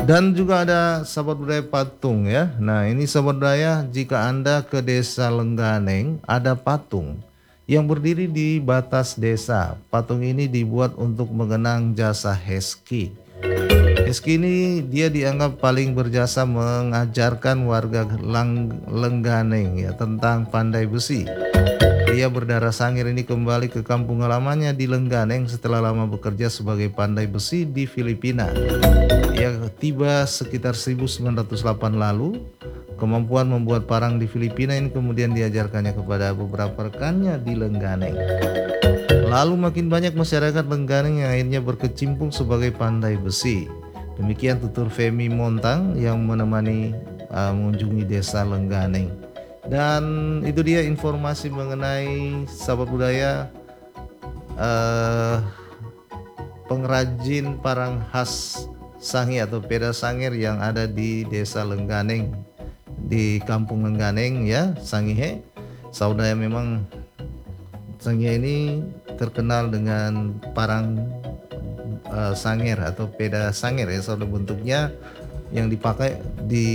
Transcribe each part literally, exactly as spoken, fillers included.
Dan juga ada sahabat budaya patung ya. Nah ini sahabat budaya, jika Anda ke desa Lengganeng ada patung yang berdiri di batas desa. Patung ini dibuat untuk mengenang jasa Heski. Heski ini dia dianggap paling berjasa mengajarkan warga Lang Lengganeng ya tentang pandai besi. Dia berdarah Sangir ini kembali ke kampung halamannya di Lengganeng setelah lama bekerja sebagai pandai besi di Filipina. Ia tiba sekitar seribu sembilan ratus delapan lalu. Kemampuan membuat parang di Filipina ini kemudian diajarkannya kepada beberapa rekannya di Lengganeng. Lalu makin banyak masyarakat Lengganeng yang akhirnya berkecimpung sebagai pandai besi. Demikian tutur Femi Montang yang menemani uh, mengunjungi desa Lengganeng. Dan itu dia informasi mengenai sahabat budaya uh, pengrajin parang khas Sangi atau peda Sangir yang ada di desa Lengganeng, di kampung Lengganeng ya, Sangihe. Saudara memang Sangihe ini terkenal dengan parang uh, Sangir atau peda Sangir ya, saudara, bentuknya yang dipakai di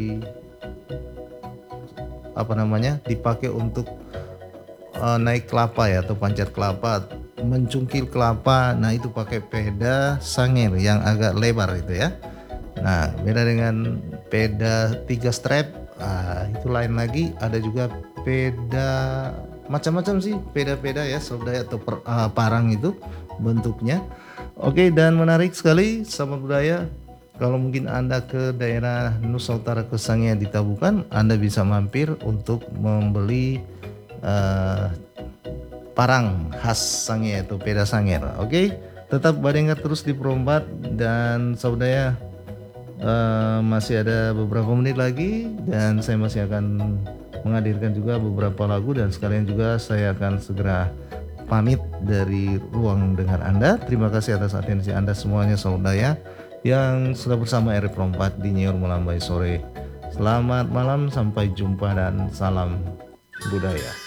apa namanya dipakai untuk uh, naik kelapa ya atau panjat kelapa, mencungkil kelapa. Nah itu pakai peda Sangir yang agak lebar itu ya. Nah beda dengan peda tiga strap, nah, itu lain lagi. Ada juga peda macam-macam sih, peda-peda ya saudara, atau per, uh, parang itu bentuknya. Oke, dan menarik sekali sahabat budaya. Kalau mungkin Anda ke daerah Nusa Utara ke Sangihe di Tabukan, Anda bisa mampir untuk membeli uh, parang khas Sangihe atau peda Sangir. Oke, tetap badengar terus di Pro empat, dan saudara uh, masih ada beberapa menit lagi dan saya masih akan menghadirkan juga beberapa lagu, dan sekalian juga saya akan segera pamit dari ruang dengar Anda. Terima kasih atas atensi Anda semuanya saudara yang sudah bersama R Pro empat di Nyiur Melambai Sore. Selamat malam, sampai jumpa dan salam budaya.